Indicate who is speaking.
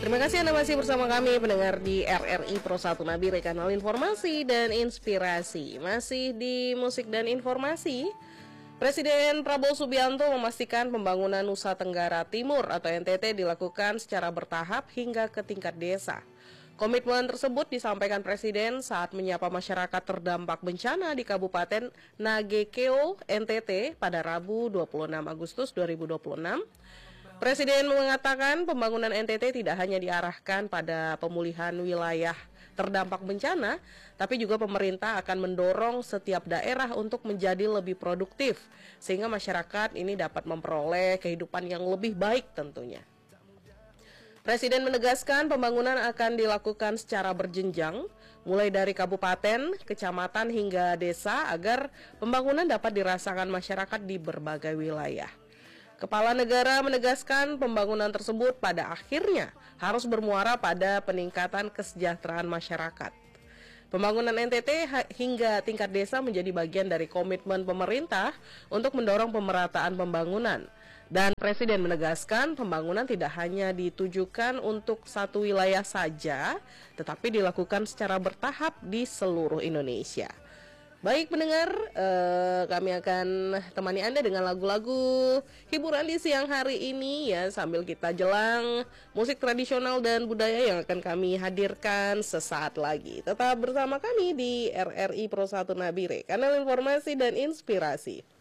Speaker 1: Terima kasih Anda masih bersama kami pendengar di RRI Pro 1 Nabire, kanal informasi dan inspirasi. Masih di musik dan informasi, Presiden Prabowo Subianto memastikan pembangunan Nusa Tenggara Timur atau NTT dilakukan secara bertahap hingga ke tingkat desa. Komitmen tersebut disampaikan Presiden saat menyapa masyarakat terdampak bencana di Kabupaten Nagekeo, NTT pada Rabu 26 Agustus 2026. Presiden mengatakan pembangunan NTT tidak hanya diarahkan pada pemulihan wilayah terdampak bencana, tapi juga pemerintah akan mendorong setiap daerah untuk menjadi lebih produktif, sehingga masyarakat ini dapat memperoleh kehidupan yang lebih baik tentunya. Presiden menegaskan pembangunan akan dilakukan secara berjenjang, mulai dari kabupaten, kecamatan hingga desa agar pembangunan dapat dirasakan masyarakat di berbagai wilayah. Kepala negara menegaskan pembangunan tersebut pada akhirnya harus bermuara pada peningkatan kesejahteraan masyarakat. Pembangunan NTT hingga tingkat desa menjadi bagian dari komitmen pemerintah untuk mendorong pemerataan pembangunan. Dan Presiden menegaskan pembangunan tidak hanya ditujukan untuk satu wilayah saja, tetapi dilakukan secara bertahap di seluruh Indonesia. Baik pendengar, kami akan temani Anda dengan lagu-lagu hiburan di siang hari ini ya, sambil kita jelang musik tradisional dan budaya yang akan kami hadirkan sesaat lagi. Tetap bersama kami di RRI Pro 1 Nabire, kanal informasi dan inspirasi.